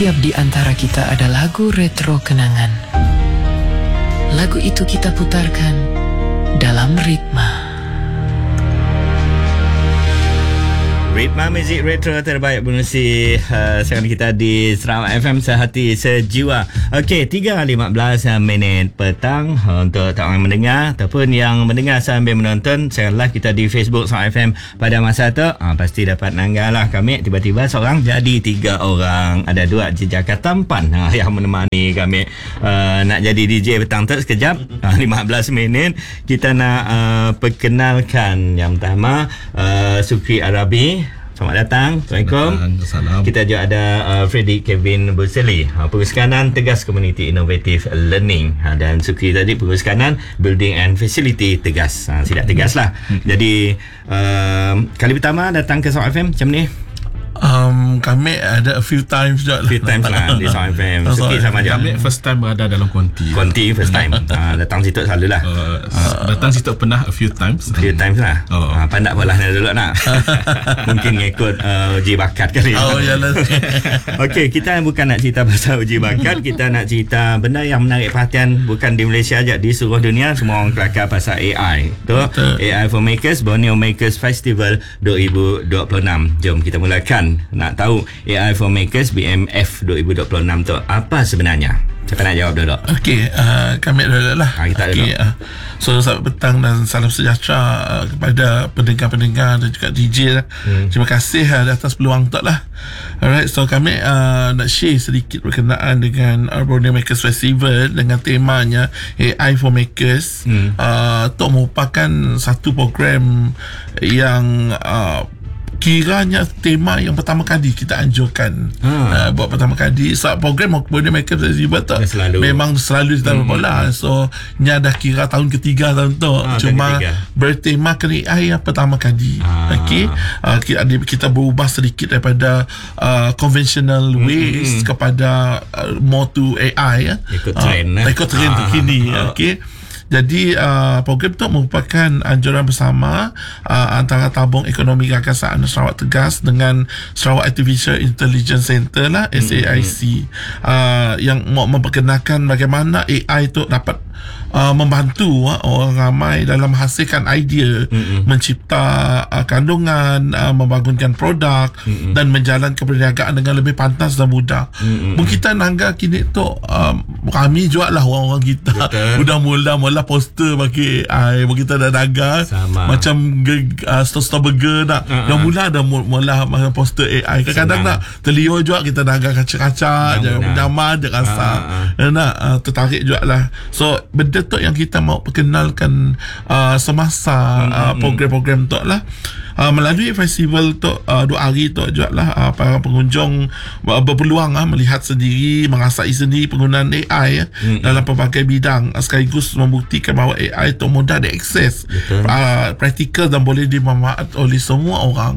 Setiap di antara kita ada lagu retro kenangan. Lagu itu kita putarkan dalam ritma. Ritma Muzik Retro terbaik bermuzik. Sekarang kita di Sarawak FM Sehati Sejiwa. Okey, 3.15 minit petang untuk tak orang mendengar ataupun yang mendengar sambil menonton secara live kita di Facebook Sarawak FM pada masa tu. Pasti dapat nanggal lah kami. Tiba-tiba seorang jadi 3 orang. Ada 2 jejaka tampan yang menemani kami nak jadi DJ petang tu sekejap. 15 minit kita nak perkenalkan yang pertama Sukri Arabi. Selamat datang. Assalamualaikum. Salam. Kita juga ada Freddy Kevin Buseli, Pengurus Kanan Tegas Community Innovative Learning, dan Sukri tadi Pengurus Kanan Building and Facility Tegas. Sidak Tegas lah. Jadi kali pertama datang ke Sarawak FM macam ni? Kami ada a few times juga. Few times lah di Sarawak FM. Sukri sama je. Kami first time berada dalam konti. Konti first time. Datang situ selalu lah. Datang situ pernah a few times. Few times lah. Pandak pula dulu nak. Mungkin ngikut uji bakat kali. Yalah. Okey, kita bukan nak cerita pasal uji bakat. Kita nak cerita benda yang menarik perhatian bukan di Malaysia aja, di seluruh dunia. Semua orang kelakar pasal AI. AI for Makers, Borneo Makers Festival 2026. Jom kita mulakan. Nak tahu AI for Makers BMF 2026 tu apa sebenarnya? Siapa nak jawab dulu? Okey, kami dulu lah. Kita dulu. So selamat petang dan salam sejahtera kepada pendengar-pendengar dan juga DJ lah. Terima kasih atas peluang tu lah. Alright, so kami nak share sedikit berkenaan dengan Borneo Makers Festival dengan temanya AI for Makers. Itu merupakan satu program yang kiranya tema yang pertama kali kita anjurkan buat pertama kali. So program Borneo Makers Festival tu memang selalu kita bola. So ni dah kira tahun ketiga tahun tu. Cuma bertemakan AI yang pertama kali. Okey, kita berubah sedikit daripada conventional ways kepada more to AI. Ikut trend terkini. Okey. Jadi program itu merupakan anjuran bersama antara Tabung Ekonomi Gagasan Sarawak Tegas dengan Sarawak Artificial Intelligence Center lah, SAIC, yang memperkenalkan bagaimana AI itu dapat membantu orang ramai dalam menghasilkan idea, mencipta kandungan, membangunkan produk dan menjalankan perniagaan dengan lebih pantas dan mudah. Kita nangga kini tu kami jual lah orang-orang kita. Udah mula poster bagi AI. Kita dah naga macam store burger nak. Yang mula poster AI. Kadang-kadang nak terliur juga kita naga kaca-kaca je, nyaman je rasa. Nak tertarik juga lah. So benda tu yang kita mau perkenalkan semasa program-program tu lah. Melalui festival tu 2 hari tu juga lah, para pengunjung berpeluang melihat sendiri, mengasai sendiri penggunaan AI dalam pelbagai bidang, sekaligus membuktikan bahawa AI tu mudah diakses, praktikal dan boleh dimanfaat oleh semua orang.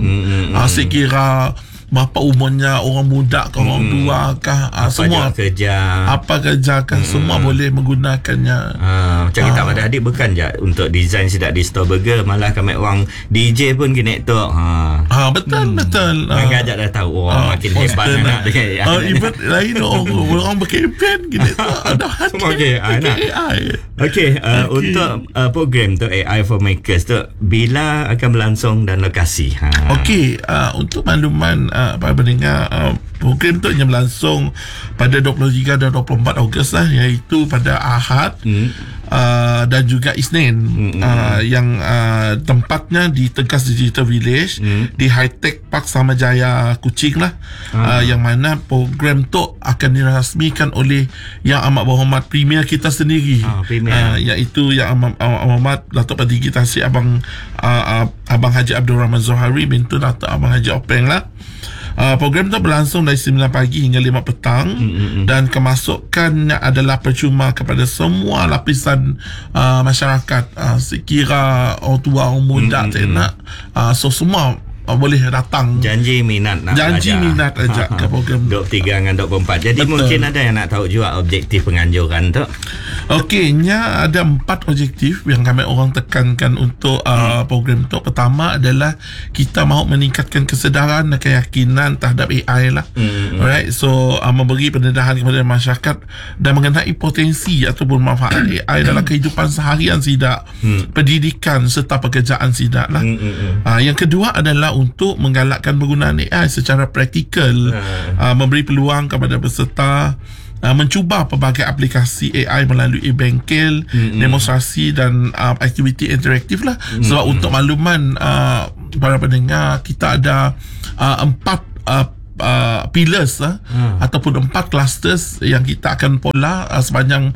Sekira berapa umurnya, orang muda ke orang tua kah, semua apa kerja kan, semua boleh menggunakannya. Macam kita pada adik bukan je untuk design sidak di store burger, malah kami orang DJ pun kena tu. Betul. Mereka ajak dah tahu orang makin hebat nak dengan even lain orang berkempen gini tu ada semua AI. Okey, untuk program tu AI for Makers tu bila akan berlangsung dan lokasi? Okey, untuk makluman para pendengar, program tu yang berlangsung pada 23 dan 24 Ogos lah, iaitu pada Ahad dan juga Isnin, yang tempatnya di Tegas Digital Village di High Tech Park Samajaya Kuching lah. Yang mana program tu akan dirasmikan oleh Yang Amat Berhormat Premier kita sendiri, iaitu Yang Amat Berhormat Datuk Petinggi Tan Sri Abang Haji Abdul Rahman Zohari bintu Datuk Abang Haji Openg lah. Program tu berlangsung dari 9 pagi hingga 5 petang, dan kemasukannya adalah percuma kepada semua lapisan masyarakat, sekira orang tua, orang muda, so semua boleh datang. Janji minat nak ajak ke program 23 dengan 24. Jadi betul. Mungkin ada yang nak tahu juga objektif penganjuran tu. Okeynya ada 4 objektif yang kami orang tekankan untuk program tu. Pertama adalah kita mahu meningkatkan kesedaran dan keyakinan terhadap AI lah. Alright, so memberi pendedahan kepada masyarakat dan mengenai potensi ataupun manfaat AI dalam kehidupan seharian SIDAK, pendidikan serta pekerjaan SIDAK lah. Yang kedua adalah untuk menggalakkan penggunaan AI secara praktikal, memberi peluang kepada peserta mencuba pelbagai aplikasi AI melalui bengkel, demonstrasi dan aktiviti interaktif lah. Sebab untuk makluman para pendengar, kita ada 4 pillars ataupun 4 clusters yang kita akan pola sepanjang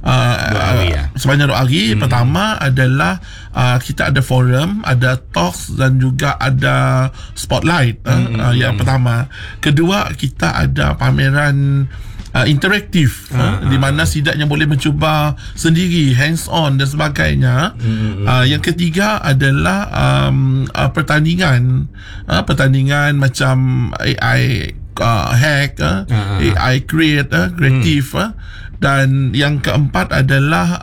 2 hari. Pertama adalah kita ada forum, ada talks dan juga ada spotlight. Yang pertama. Kedua, kita ada pameran interaktif di mana SIDAKnya boleh mencuba sendiri, hands on dan sebagainya. Yang ketiga adalah pertandingan macam AI hack, AI kreatif, dan yang keempat adalah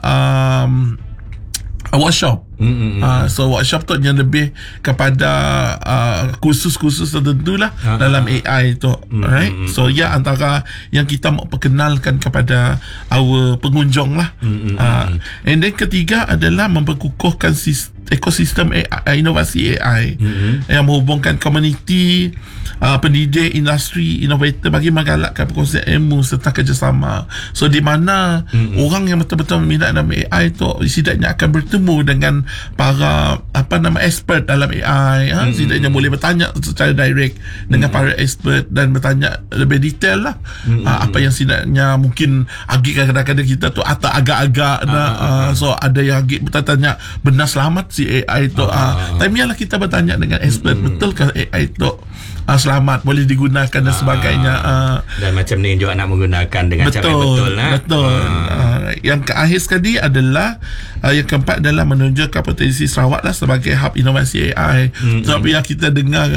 workshop. So workshop tu yang lebih kepada kursus-kursus tertentu lah dalam AI tu. Alright, so antara yang kita mau perkenalkan kepada our pengunjung lah. And then ketiga adalah memperkukuhkan ekosistem AI, inovasi AI yang menghubungkan komuniti, pendidik, industri, inovator bagi menggalakkan perkongsian ilmu serta kerjasama. So di mana orang yang betul-betul minat dalam AI tu setidaknya akan bertemu dengan para expert dalam AI. Setidaknya boleh bertanya secara direct dengan para expert dan bertanya lebih detail lah apa yang setidaknya mungkin kadang-kadang kita tu atau agak-agak so ada yang bertanya benar selamat si AI tu. Time lah kita bertanya dengan expert, betulkah AI tu selamat, boleh digunakan dan sebagainya. Dan macam ni juga nak menggunakan dengan cara yang betul. Betul. Yang terakhir sekali adalah yang keempat adalah menunjukkan potensi Sarawak lah sebagai hub inovasi AI. Sebab yang kita dengar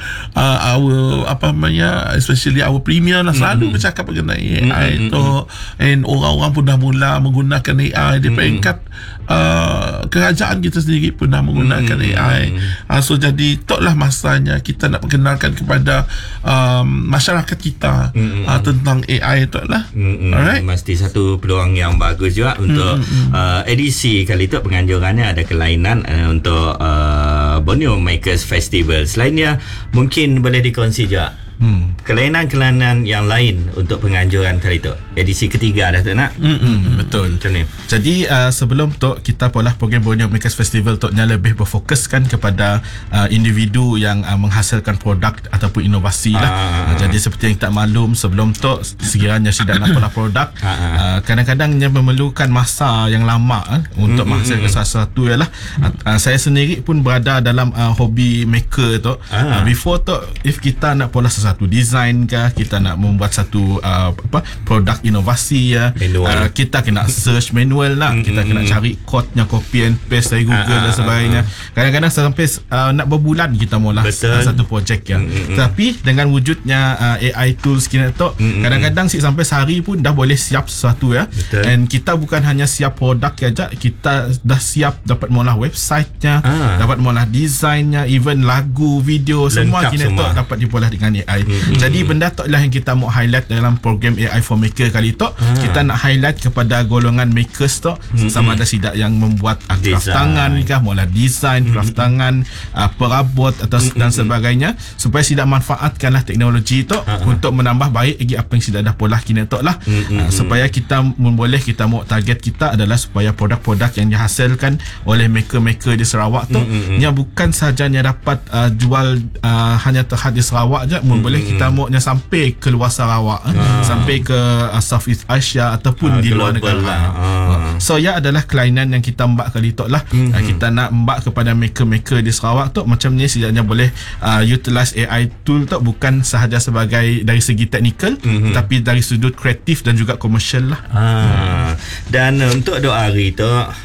our especially our premier lah selalu bercakap mengenai AI tu, and orang-orang pun dah mula menggunakan AI di peringkat kerajaan kita sendiri pun dah menggunakan AI. So jadi itulah masanya kita nak perkenalkan kepada masyarakat kita tentang AI tu lah. Alright, mesti satu peluang yang bagus juga untuk edisi kali tu. Penganjurannya ada kelainan untuk Borneo Makers Festival. Selainnya mungkin boleh dikongsi juga kelainan-kelainan yang lain untuk penganjuran kali tu, edisi ketiga dah tak nak? Betul. Macam ni. Jadi sebelum tu kita pola program Borneo Makers Festival tu nya lebih berfokuskan kepada individu yang menghasilkan produk ataupun inovasi lah. Jadi seperti yang kita maklum sebelum tu, sekiranya SIDAK nak pola produk, kadang-kadang memerlukan masa yang lama untuk menghasilkan sesuatu ialah. Saya sendiri pun berada dalam hobi maker tu. Before tu, if kita nak pola sesuatu design ke, kita nak membuat satu produk inovasi kita kena search manual lah, kita kena cari code-nya, copy and paste dari Google dan sebagainya. Kadang-kadang sampai nak berbulan kita mula satu projek tapi dengan wujudnya AI tools kita tu, kadang-kadang sampai sehari pun dah boleh siap sesuatu and kita bukan hanya siap produk saja, kita dah siap dapat mula website-nya, dapat mula design-nya, even lagu, video, semua kita tu dapat dipolah dengan AI. Jadi benda tu lah yang kita mau highlight dalam program AI for Maker kali tu. Kita nak highlight kepada golongan makers tu, sama ada SIDAK yang membuat craft tangan kah, mula design, craft tangan, perabot atau dan sebagainya, supaya SIDAK manfaatkanlah teknologi tu untuk menambah baik lagi apa yang SIDAK dah polah kini tu lah. Supaya kita boleh, kita mau target kita adalah supaya produk-produk yang dihasilkan oleh maker-maker di Sarawak tu nya bukan sahaja dapat jual hanya terhad di Sarawak je, boleh kita maunya sampai ke luar Sarawak, sampai ke Southeast Asia ataupun di luar negara. So adalah kelainan yang kita mbak kali tu lah. Kita nak mbak kepada maker-maker di Sarawak tu macam ni, setidaknya boleh utilize AI tool tu bukan sahaja sebagai dari segi teknikal, tapi dari sudut kreatif dan juga komersial lah. Dan untuk 2 hari tu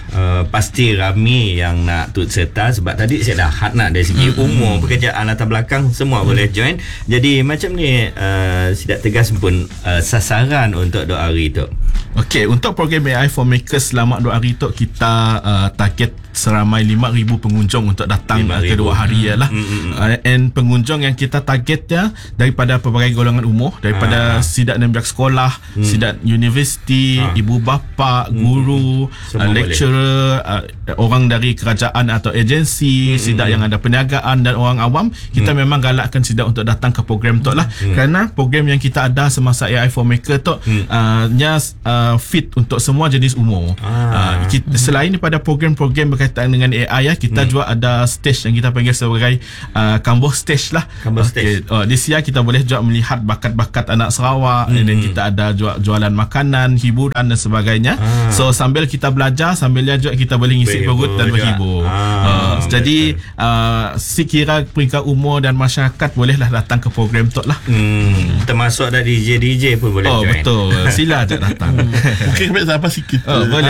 pasti ramai yang nak turut serta, sebab tadi saya dah had nak dari segi umur, pekerjaan, latar belakang, semua boleh join. Jadi macam ni Sidat Tegas pun sasaran untuk 2 hari tu. Okey, untuk program AI for Makers selama 2 hari tu kita target seramai 5,000 pengunjung untuk datang ke 2 hari lah. And pengunjung yang kita targetnya daripada pelbagai golongan umur, daripada sidat dan pihak sekolah, sidat universiti, ibu bapa, guru, lecturer, orang dari kerajaan atau agensi, sidat yang ada perniagaan dan orang awam. Kita memang galakkan sidat untuk datang ke program tu lah. Kerana program yang kita ada semasa AI for Maker tu fit untuk semua jenis umur. Selain daripada program-program berkaitan dengan AI kita juga ada stage yang kita panggil sebagai Kamboh stage lah. Di siang kita boleh juga melihat bakat-bakat anak Sarawak, dan kita ada jualan makanan, hiburan dan sebagainya. So sambil kita belajar, sambil juga kita boleh ngisi perut dan berhibur. Jadi sekira peringkat umur dan masyarakat bolehlah datang ke program tu lah. Termasuk ada DJ pun boleh join. Betul. Sila je datang. Mungkin ambil sampai sikit. Boleh.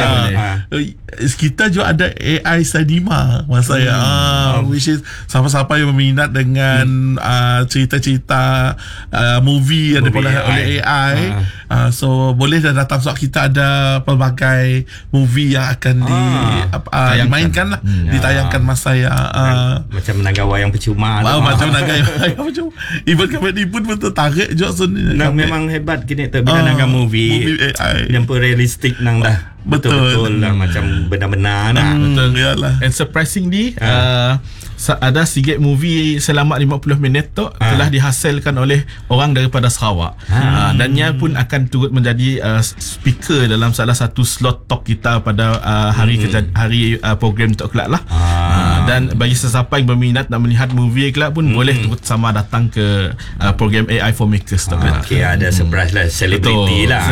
Kita juga ada AI Cinema masa which is siapa-siapa yang berminat dengan cerita-cerita movie yang dibuat oleh AI, so boleh dah datang. Sebab kita ada pelbagai movie yang akan dimainkan lah, ditayangkan masa yang macam Naga Wayang Percuma macam Naga Wayang Percuma. Even kami pun tertarik juga memang hebat kini tu bila Naga movie AI yang pun realistik nang dah betul lah, macam benar-benar betul yalah. And surprisingly ada sikit movie selama 50 minit tu telah dihasilkan oleh orang daripada Sarawak, dan dia pun akan turut menjadi speaker dalam salah satu slot talk kita pada hari program tu kelak lah. Dan bagi sesiapa yang berminat nak melihat movie kelak pun boleh turut sama datang ke program AI for Makers tu kelak. Okey, ada surprise lah, selebriti lah.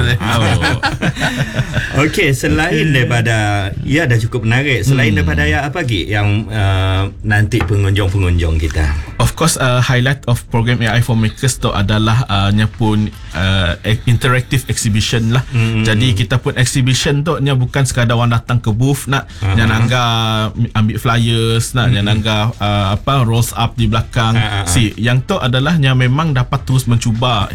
Okey, selain daripada dah cukup menarik, selain daripada apa lagi yang nanti pengunjung kita? Of course, highlight of program AI for Makers tu adalah pun interactive exhibition lah. Jadi kita pun exhibition tu bukan sekadar orang datang ke booth nak nyanangga ambil flyers nak nyanangga rolls up di belakang. Yang tu adalah yang memang dapat terus mencuba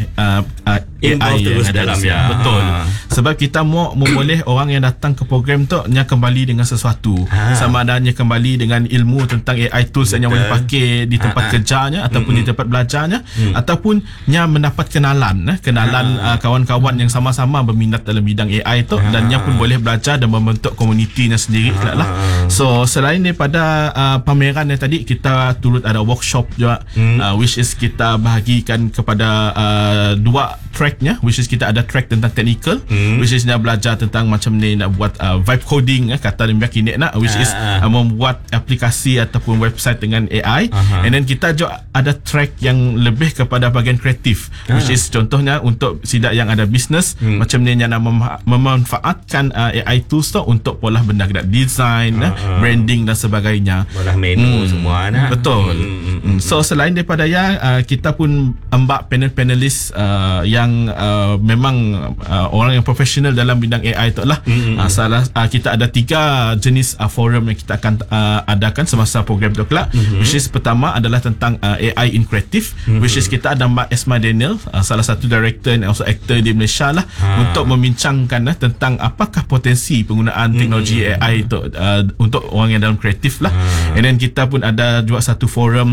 AI yang ada dalamnya. Betul. Sebab kita mau boleh orang yang datang ke program tu kembali dengan sesuatu, sama adanya kembali dengan ilmu tentang AI tools yang boleh pakai di tempat kerjanya ataupun di tempat belajarnya, ataupun mendapat kenalan kawan-kawan yang sama-sama berminat dalam bidang AI tu, dan pun boleh belajar dan membentuk komunitinya sendiri lah. So selain daripada pameran yang tadi, kita turut ada workshop juga, which is kita bahagikan kepada 2 tracknya, which is kita ada track tentang technical, which is nak belajar tentang macam ni nak buat vibe coding, kata dia kini nak, which is membuat aplikasi ataupun website dengan AI. And then kita juga ada track yang lebih kepada bahagian kreatif, which is contohnya untuk sidak yang ada bisnes, macam ni yang nak memanfaatkan AI tools tu untuk pola benda design, branding dan sebagainya, pola menu semua nak. Betul. So selain daripada kita pun ambak panel-panelis yang memang orang yang profesional dalam bidang AI tu lah. Kita ada 3 jenis forum yang kita akan adakan semasa program tu kelak, which is pertama adalah tentang AI in Creative, which is kita ada Mbak Esma Daniel, salah satu director and also actor di Malaysia lah, untuk membincangkan tentang apakah potensi penggunaan teknologi AI tu untuk orang yang dalam kreatif lah. And then kita pun ada juga satu forum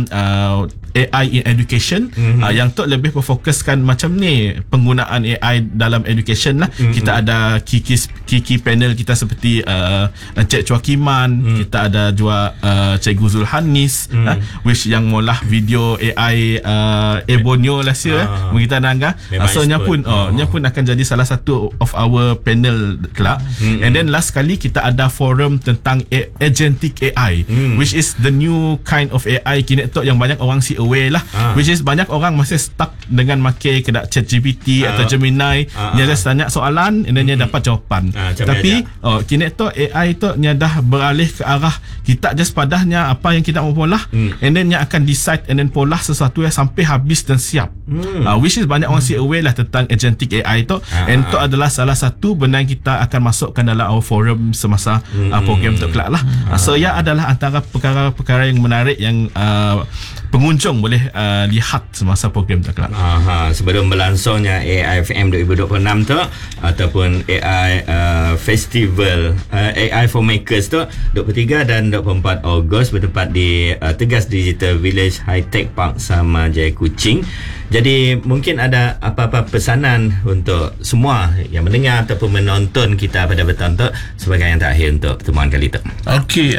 AI in Education, yang tu lebih berfokuskan macam ni penggunaan AI dalam education lah. Kita ada key panel kita seperti Encik Cuakiman, kita ada juga Cikgu Zulhanis, which yang molah video AI Ebonyo lah sia kita nangga. So nya pun akan jadi salah satu of our panel kelak. And then last kali kita ada forum tentang agentic AI, which is the new kind of AI kini tu yang banyak orang si aware lah. Which is banyak orang masih stuck dengan makai kedak ChatGPT atau Gemini. Dia just tanya soalan and then dia dapat jawapan. Tapi kini tu AI tu dia dah beralih ke arah kita just padahnya apa yang kita mau pola and then dia akan decide and then pola sesuatu yang sampai habis dan siap. Which is banyak orang si aware lah tentang agentic AI tu, and tu adalah salah satu benda yang kita akan masukkan dalam our forum semasa program tu kelak lah. So ia adalah antara perkara-perkara yang menarik yang pengunjung boleh lihat semasa program tu kelak. Sebelum berlangsungnya AIFM 2026 tu ataupun AI Festival AI for Makers tu 23 dan 24 Ogos bertempat di Tegas Digital Village High Tech Park Sama Jaya Kuching. Jadi mungkin ada apa-apa pesanan untuk semua yang mendengar ataupun menonton kita pada petang tu sebagai yang terakhir untuk pertemuan kali tu. Okey,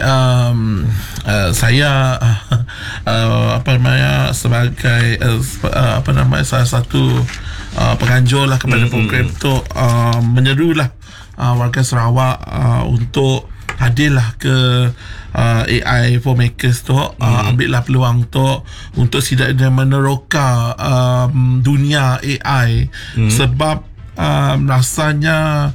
saya sebagai salah satu penganjur lah kepada program tu, menyerulah warga Sarawak untuk hadirlah ke AI for Makers tu, ambillah peluang tu untuk setidaknya meneroka dunia AI, sebab rasanya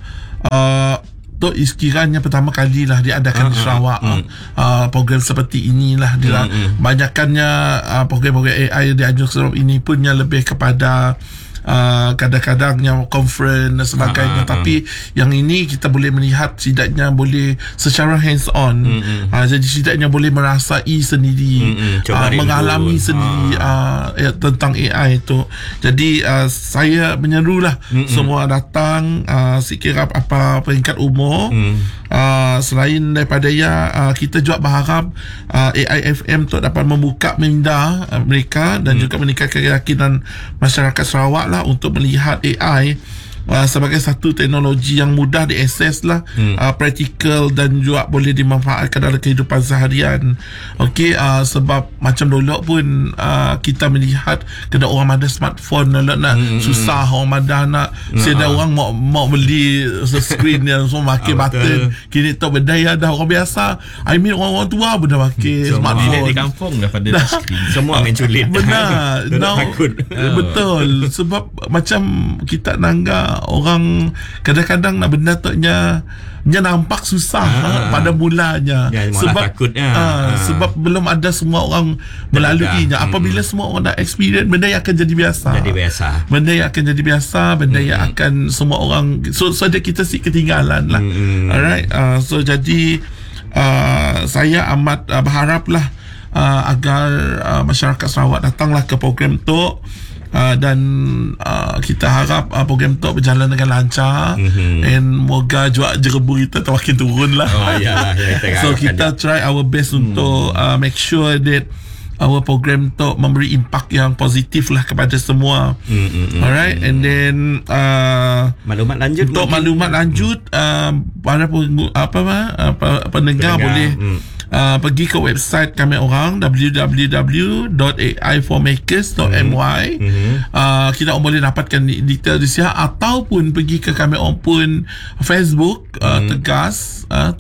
tu sekiranya pertama kali lah diadakan di Sarawak. Program seperti inilah dia banyakkannya program-program AI yang dianjurkan Sarawak ini punya lebih kepada kadang-kadang yang conference dan sebagainya, tapi yang ini kita boleh melihat setidaknya boleh secara hands on, jadi setidaknya boleh merasai sendiri, mengalami sendiri tentang AI itu. Jadi saya menyerulah semua datang, sekira apa peringkat umur. Selain daripada kita juga berharap AIFM tu dapat membuka minda mereka dan juga meningkatkan keyakinan masyarakat Sarawak lah untuk melihat AI sebagai satu teknologi yang mudah diakses lah, praktikal dan juga boleh dimanfaatkan dalam kehidupan seharian. Okey, sebab macam dulu pun kita melihat kena orang ada smartphone nak susah, orang ada nak sedia orang mau beli screen yang semua pakai button. Kini tu berdaya dah orang biasa, orang tua pun dah pakai smartphone. Di kampung dah pada screen semua main culit. Benar. Takut. Betul. Sebab macam kita nangga orang kadang-kadang nak benda tu nya nampak susah pada mulanya, sebab takutnya sebab belum ada semua orang melaluinya. Apabila semua orang dah experience, benda yang akan jadi biasa. Benda yang akan jadi biasa, benda yang akan semua orang so ada kita ketinggalan lah. Alright, so jadi saya amat berharaplah agar masyarakat Sarawak datanglah ke program tu. Dan kita harap program tu berjalan dengan lancar, and moga juga jerebu kita makin turun lah. So kita try our best untuk make sure that our program tu memberi impak yang positif lah kepada semua. Alright, and then maklumat lanjut untuk maklumat lanjut para pendengar boleh pergi ke website kami orang www.aiformakers.my. Kita boleh dapatkan detail di sana, ataupun pergi ke kami orang pun Facebook Tegas.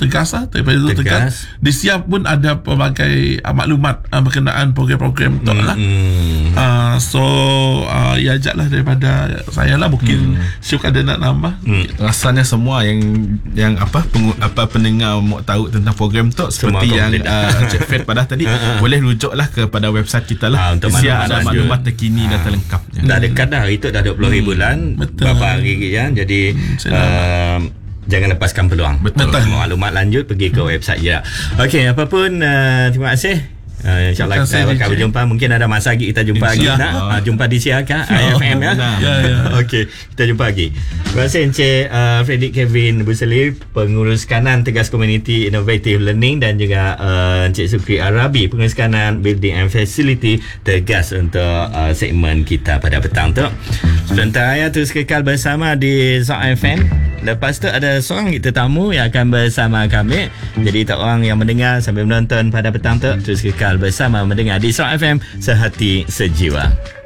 Di sana pun ada pelbagai maklumat berkenaan program-program tu lah. So ajaklah daripada saya lah, mungkin Syuk ada nak nambah. Rasanya semua yang pendengar mau tahu tentang program tu seperti yang Cik Fred pada tadi, boleh rujuklah kepada website kita lah. Siap ada maklumat terkini dan terlengkapnya. Dah dekat dah, itu dah 20 bulan. Beberapa hari ya. Jadi jangan lepaskan peluang. Betul. Maklumat lanjut pergi ke website je. Okey, apapun terima kasih. InsyaAllah kita akan berjumpa. Mungkin ada masa lagi kita jumpa lagi. Jumpa di siapa IFM ya. Okey, kita jumpa lagi. Terima kasih Encik Fredrik Kevin Buseli, pengurus kanan Tegas Community Innovative Learning, dan juga Encik Sukri Arabi, pengurus kanan Building and Facility Tegas untuk segmen kita pada petang tu. Sebentar ya, terus kekal bersama di Zon FM. Lepas tu ada seorang tetamu yang akan bersama kami. Jadi tak orang yang mendengar sambil menonton pada petang tu, terus kekal bersama mendengar di Zon FM, sehati sejiwa.